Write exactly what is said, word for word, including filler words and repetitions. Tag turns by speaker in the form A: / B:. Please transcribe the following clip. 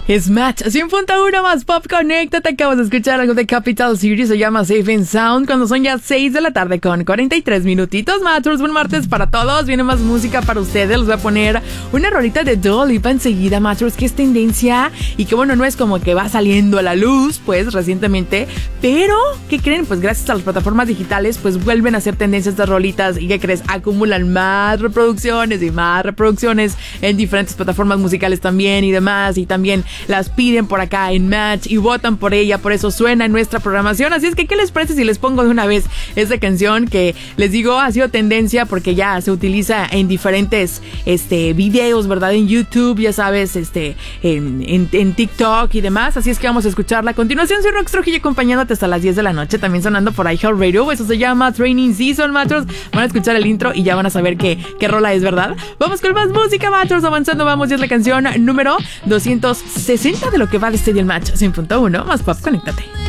A: Es Match cien punto uno más Pop Connecta. Te acabas de escuchar algo de Capital City, se llama Safe and Sound, cuando son ya seis de la tarde con cuarenta y tres minutitos. Matchers, buen martes para todos. Viene más música para ustedes. Les voy a poner una rolita de Dua Lipa enseguida, Matchers, que es tendencia y que bueno, no es como que va saliendo a la luz, pues recientemente, pero ¿qué creen? Pues gracias a las plataformas digitales, pues vuelven a ser tendencia estas rolitas y ¿qué crees? Acumulan más reproducciones y más reproducciones en diferentes plataformas musicales también y demás, y también las piden por acá en Match y votan por ella, por eso suena en nuestra programación. Así es que, ¿qué les parece si les pongo de una vez esta canción que les digo ha sido tendencia porque ya se utiliza en diferentes este, videos, ¿verdad? En YouTube, ya sabes, este, en, en, en TikTok y demás. Así es que vamos a escucharla. A continuación, soy Rox Trujillo acompañándote hasta las diez de la noche, también sonando por iHeartRadio. Eso se llama Training Season, machos. Van a escuchar el intro y ya van a saber qué, qué rola es, ¿verdad? Vamos con más música, machos. Avanzando, vamos. Y es la canción número doscientos sesenta de lo que va de este día el Match cien punto uno más Pop. Conéctate.